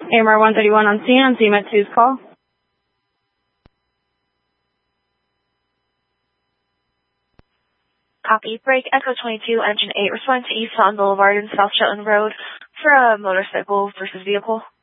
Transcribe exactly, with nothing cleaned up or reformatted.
A M R one thirty-one on scene on C M E T two's call. Copy. Break Echo twenty-two, Engine eight, responding to East Fountain Boulevard and South Shetland Road for a motorcycle versus vehicle.